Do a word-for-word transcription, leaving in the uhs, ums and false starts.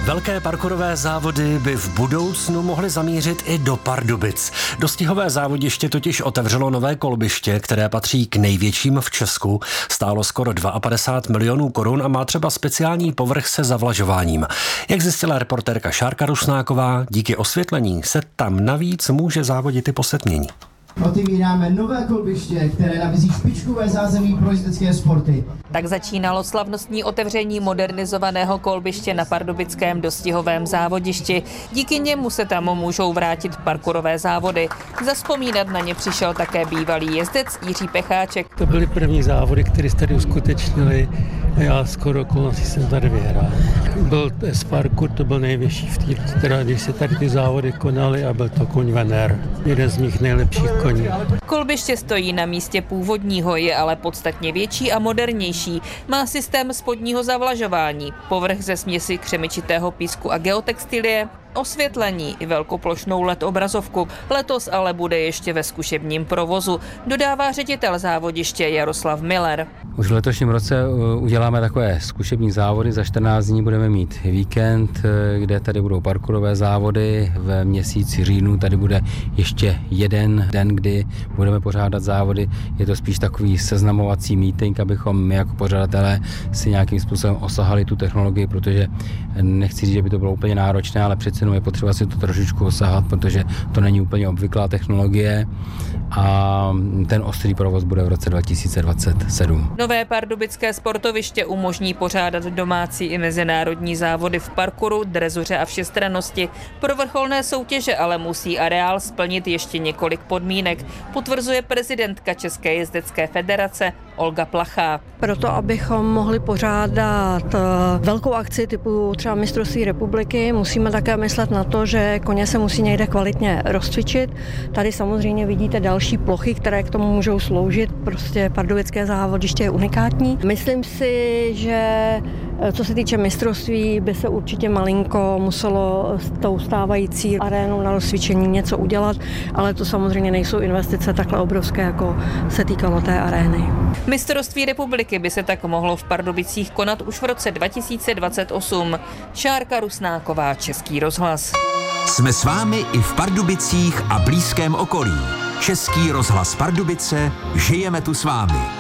Velké parkourové závody by v budoucnu mohly zamířit i do Pardubic. Dostihové závodiště totiž otevřelo nové kolbiště, které patří k největším v Česku. Stálo skoro padesát dva milionů korun a má třeba speciální povrch se zavlažováním. Jak zjistila reportérka Šárka Rusnáková, díky osvětlení se tam navíc může závodit i po setmění. Otevíráme nové kolbiště, které nabízí špičkové zázemí pro jezdecké sporty. Tak začínalo slavnostní otevření modernizovaného kolbiště na pardubickém dostihovém závodišti. Díky němu se tam můžou vrátit parkourové závody. Zavzpomínat na ně přišel také bývalý jezdec Jiří Pecháček. To byly první závody, které se tady uskutečnily a já skoro okolností jsem tady vyhrál. Byl S-Parkour, to byl nejvyšší v té, teda když se tady ty závody konaly a byl to koň Vener, jeden z mých nejlepších koní. Kolbiště stojí na místě původního, je ale podstatně větší a modernější. Má systém spodního zavlažování, povrch ze směsi křemičitého písku a geotextilie, osvětlení i velkoplošnou L E D obrazovku. Letos ale bude ještě ve zkušebním provozu, dodává ředitel závodiště Jaroslav Miller. Už v letošním roce uděláme takové zkušební závody, za čtrnáct dní budeme mít víkend, kde tady budou parkourové závody, v měsíci říjnu tady bude ještě jeden den, kdy budeme pořádat závody. Je to spíš takový seznamovací meeting, abychom my jako pořadatelé si nějakým způsobem osahali tu technologii, protože nechci říct, že by to bylo úplně náročné, ale přece je potřeba si to trošičku osahat, protože to není úplně obvyklá technologie a ten ostrý provoz bude v roce dva tisíce dvacet sedm. Nové pardubické sportoviště umožní pořádat domácí i mezinárodní závody v parkouru, drezuře a všestrannosti. Pro vrcholné soutěže ale musí areál splnit ještě několik podmínek, potvrzuje prezidentka České jezdecké federace Olga Plachá. Proto, abychom mohli pořádat velkou akci typu třeba mistrovství republiky, musíme také myslet na to, že koně se musí někde kvalitně rozcvičit. Tady samozřejmě vidíte další plochy, které k tomu můžou sloužit. Prostě pardubické závodiště je unikátní. Myslím si, že co se týče mistrovství, by se určitě malinko muselo s tou stávající arénou na rozcvičení něco udělat, ale to samozřejmě nejsou investice takhle obrovské, jako se týkalo té arény. Mistrovství republiky by se tak mohlo v Pardubicích konat už v roce dva tisíce dvacet osm. Šárka Rusnáková, Český rozhlas. Jsme s vámi i v Pardubicích a blízkém okolí. Český rozhlas Pardubice, žijeme tu s vámi.